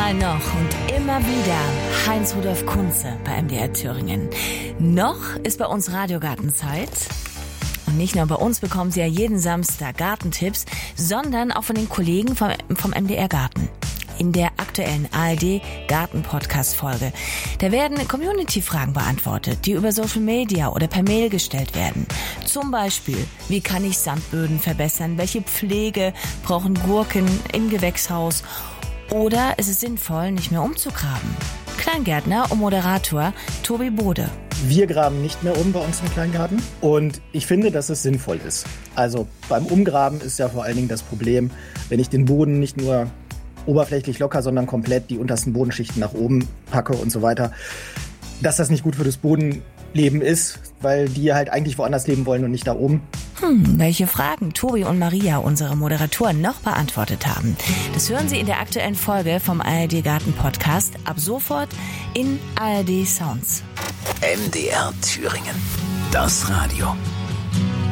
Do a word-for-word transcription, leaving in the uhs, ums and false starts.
Einmal noch und immer wieder Heinz-Rudolf Kunze bei M D R Thüringen. Noch ist bei uns Radiogartenzeit. Und nicht nur bei uns bekommen Sie ja jeden Samstag Gartentipps, sondern auch von den Kollegen vom, vom M D R Garten. In der aktuellen A R D Garten-Podcast-Folge. Da werden Community-Fragen beantwortet, die über Social Media oder per Mail gestellt werden. Zum Beispiel, wie kann ich Sandböden verbessern? Welche Pflege brauchen Gurken im Gewächshaus? Oder ist es sinnvoll, nicht mehr umzugraben? Kleingärtner und Moderator Tobi Bode. Wir graben nicht mehr um bei uns im Kleingarten und ich finde, dass es sinnvoll ist. Also beim Umgraben ist ja vor allen Dingen das Problem, wenn ich den Boden nicht nur oberflächlich locker, sondern komplett die untersten Bodenschichten nach oben packe und so weiter, dass das nicht gut für das Bodenleben ist, weil die halt eigentlich woanders leben wollen und nicht da oben. Hm, welche Fragen Tobi und Maria, unsere Moderatoren, noch beantwortet haben, das hören Sie in der aktuellen Folge vom A R D Garten Podcast ab sofort in A R D Sounds. M D R Thüringen, das Radio.